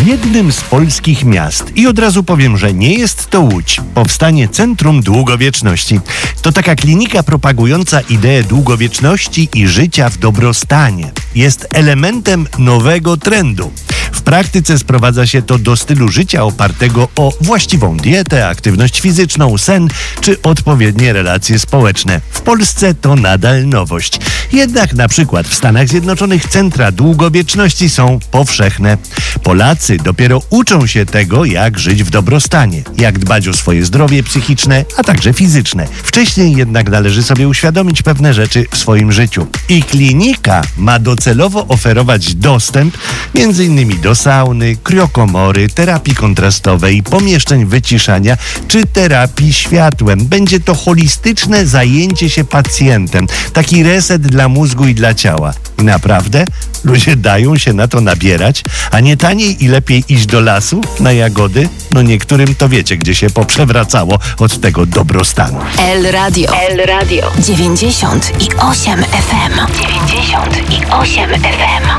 W jednym z polskich miast, i od razu powiem, że nie jest to Łódź, powstanie Centrum Długowieczności. To taka klinika propagująca ideę długowieczności i życia w dobrostanie. Jest elementem nowego trendu. W praktyce sprowadza się to do stylu życia opartego o właściwą dietę, aktywność fizyczną, sen czy odpowiednie relacje społeczne. W Polsce to nadal nowość. Jednak na przykład w Stanach Zjednoczonych centra długowieczności są powszechne. Polacy dopiero uczą się tego, jak żyć w dobrostanie, jak dbać o swoje zdrowie psychiczne, a także fizyczne. Wcześniej jednak należy sobie uświadomić pewne rzeczy w swoim życiu. I klinika ma docelowo oferować dostęp m.in. do sauny, kriokomory, terapii kontrastowej, pomieszczeń wyciszania czy terapii światłem. Będzie to holistyczne zajęcie się pacjentem. Taki reset dla mózgu i dla ciała. I naprawdę ludzie dają się na to nabierać, a nie taniej i lepiej iść do lasu na jagody? No niektórym to wiecie, gdzie się poprzewracało od tego dobrostanu. El Radio 98 FM. 98 FM.